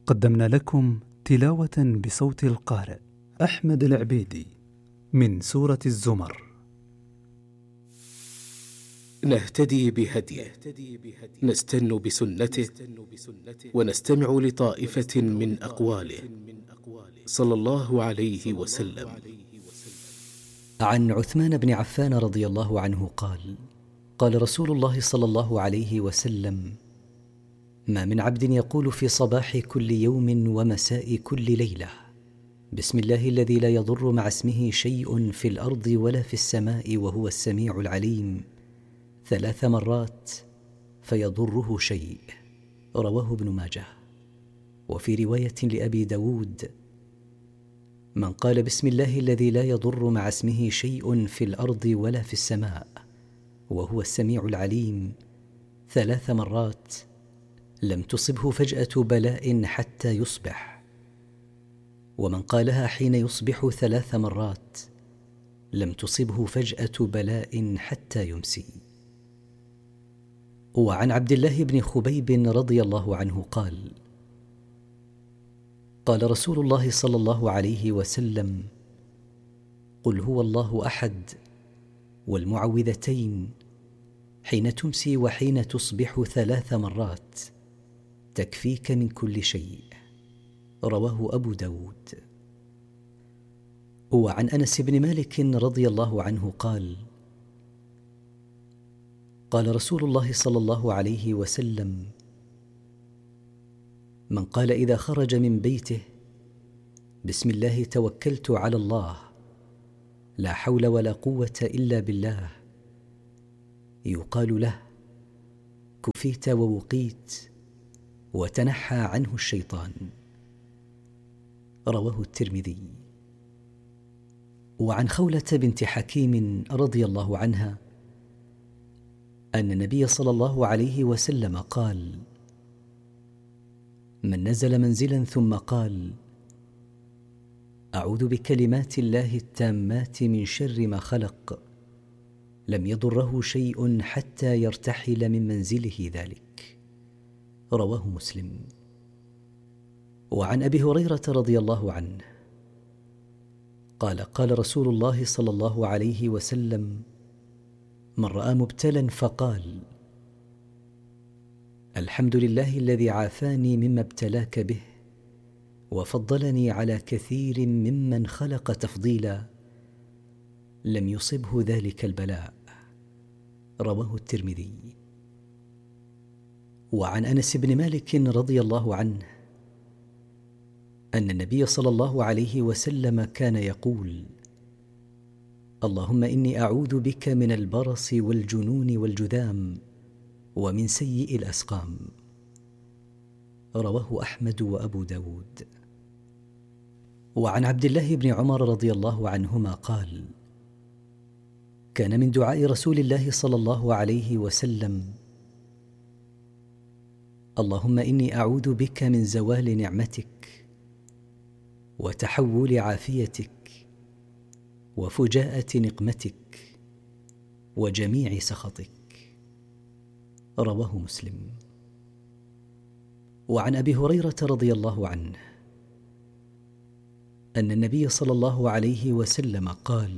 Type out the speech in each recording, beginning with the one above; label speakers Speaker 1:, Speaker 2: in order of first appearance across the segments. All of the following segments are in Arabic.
Speaker 1: قدمنا لكم تلاوة بصوت القارئ أحمد العبيدي من سورة الزمر.
Speaker 2: نهتدي بهديه، نستن بسنته، ونستمع لطائفة من أقواله صلى الله عليه وسلم.
Speaker 3: عن عثمان بن عفان رضي الله عنه قال: قال رسول الله صلى الله عليه وسلم: ما من عبد يقول في صباح كل يوم ومساء كل ليلة: بسم الله الذي لا يضر مع اسمه شيء في الأرض ولا في السماء وهو السميع العليم 3 مرات فيضره شيء. رواه ابن ماجه. وفي رواية لأبي داود: من قال بسم الله الذي لا يضر مع اسمه شيء في الأرض ولا في السماء وهو السميع العليم 3 مرات لم تصبه فجأة بلاء حتى يصبح، ومن قالها حين يصبح 3 مرات لم تصبه فجأة بلاء حتى يمسي. وعن عبد الله بن خبيب رضي الله عنه قال: قال رسول الله صلى الله عليه وسلم: قل هو الله أحد والمعوذتين حين تمسي وحين تصبح 3 مرات تكفيك من كل شيء. رواه أبو داود. وعن أنس بن مالك رضي الله عنه قال: قال رسول الله صلى الله عليه وسلم: من قال إذا خرج من بيته: بسم الله توكلت على الله لا حول ولا قوة إلا بالله، يقال له: كفيت ووقيت وتنحى عنه الشيطان. رواه الترمذي. وعن خولة بنت حكيم رضي الله عنها أن النبي صلى الله عليه وسلم قال: من نزل منزلا ثم قال: أعوذ بكلمات الله التامات من شر ما خلق، لم يضره شيء حتى يرتحل من منزله ذلك. رواه مسلم. وعن أبي هريرة رضي الله عنه قال: قال رسول الله صلى الله عليه وسلم: من رأى مبتلا فقال: الحمد لله الذي عافاني مما ابتلاك به وفضلني على كثير ممن خلق تفضيلا، لم يصبه ذلك البلاء. رواه الترمذي. وعن أنس بن مالك رضي الله عنه أن النبي صلى الله عليه وسلم كان يقول: اللهم إني أعوذ بك من البرص والجنون والجذام ومن سيء الأسقام. رواه أحمد وأبو داود. وعن عبد الله بن عمر رضي الله عنهما قال: كان من دعاء رسول الله صلى الله عليه وسلم: اللهم إني أعوذ بك من زوال نعمتك وتحول عافيتك وفجاءة نقمتك وجميع سخطك. رواه مسلم. وعن أبي هريرة رضي الله عنه أن النبي صلى الله عليه وسلم قال: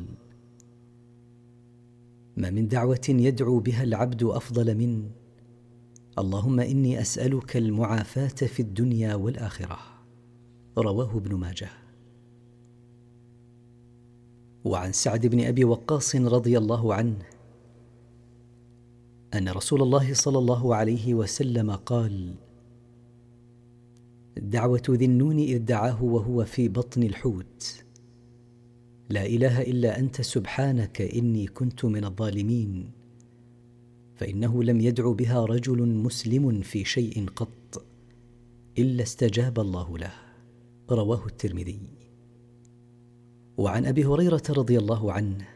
Speaker 3: ما من دعوة يدعو بها العبد أفضل من اللهم إني أسألك المعافاة في الدنيا والآخرة. رواه ابن ماجه. وعن سعد بن أبي وقاص رضي الله عنه أن رسول الله صلى الله عليه وسلم قال: دعوة ذي النون إذ دعاه وهو في بطن الحوت: لا إله إلا أنت سبحانك إني كنت من الظالمين، فإنه لم يدع بها رجل مسلم في شيء قط إلا استجاب الله له. رواه الترمذي. وعن أبي هريرة رضي الله عنه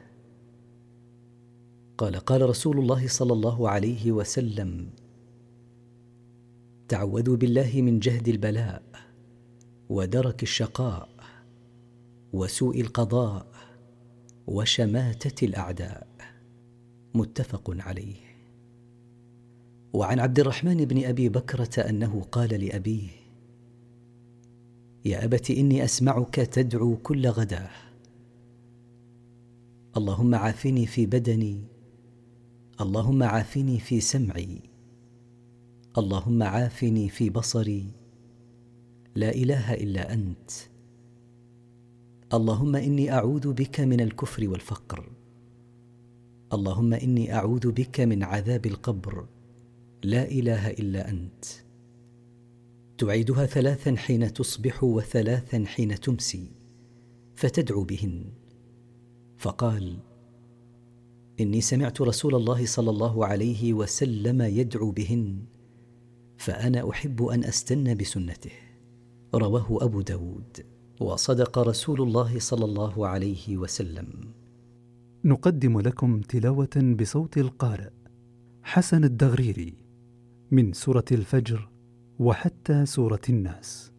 Speaker 3: قال: قال رسول الله صلى الله عليه وسلم: تعوذوا بالله من جهد البلاء ودرك الشقاء وسوء القضاء وشماتة الأعداء. متفق عليه. وعن عبد الرحمن بن أبي بكرة أنه قال لأبيه: يا أبت إني أسمعك تدعو كل غداه: اللهم عافني في بدني، اللهم عافني في سمعي، اللهم عافني في بصري، لا إله إلا أنت. اللهم إني أعوذ بك من الكفر والفقر، اللهم إني أعوذ بك من عذاب القبر، لا إله إلا أنت. تعيدها 3 حين تصبح و3 حين تمسي، فتدعو بهن. فقال: إني سمعت رسول الله صلى الله عليه وسلم يدعو بهن، فأنا أحب أن أستن بسنته. رواه أبو داود. وصدق رسول الله صلى الله عليه وسلم.
Speaker 1: نقدم لكم تلاوة بصوت القارئ حسن الدغريري من سورة الفجر وحتى سورة الناس.